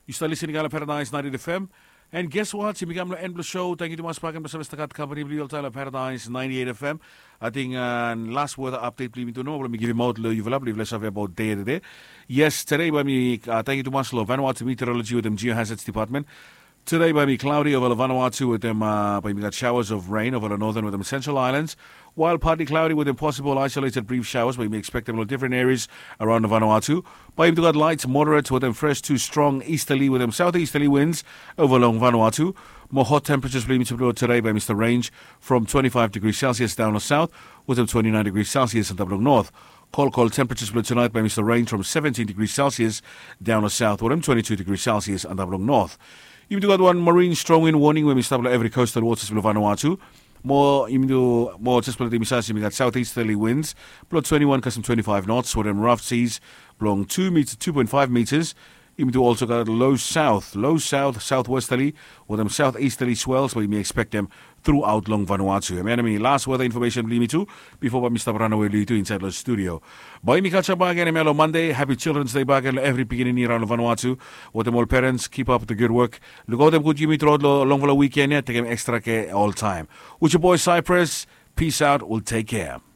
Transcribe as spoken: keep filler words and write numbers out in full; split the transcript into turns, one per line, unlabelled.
You start listening to Paradise ninety F M. And guess what? Si Miguel Endlo Show. Thank you to mas pakan bersama setakat company beliau Tyler Paradise ninety-eight F M. I think uh, last weather update believe me to know. Let me give you more. You will believe less of about day to day. Yes, today by me. Uh, thank you to mas Vanuatu Meteorology with them Geohazards Department. Today by me cloudy over Vanuatu with them. Uh, by me got showers of rain over the northern with them Central Islands. While partly cloudy with them possible isolated brief showers, but we expect them in different areas around the Vanuatu. By him to got light, moderate with them fresh to strong easterly with them southeasterly winds over along Vanuatu. More hot temperatures believe me to blow today by Mister Range from twenty-five degrees Celsius down the south with them twenty-nine degrees Celsius in Tablong North. Cold, cold temperatures blow tonight by Mister Range from seventeen degrees Celsius down the south with them twenty-two degrees Celsius in Tablong North. Even to got one marine strong wind warning when we stop every coastal waters below Vanuatu. More, even though more just below the Misasi, we got southeasterly winds, blow twenty-one, custom twenty-five knots, with them rough seas blowing two meters, two point five meters. Even though also got low south, low south, southwesterly, with them southeasterly swells, but you may expect them throughout long Vanuatu. I mean, I mean, last weather information, believe me too, before Mister Runaway Litu inside the studio. By me, Kacha Bagan, Mellow Monday, happy Children's Day Bagan, every beginning around Vanuatu. With them all parents, keep up the good work. Look out them good Jimmy Road, long for the weekend, yeah, take them extra care all time. With your boy Cypress, peace out, we'll take care.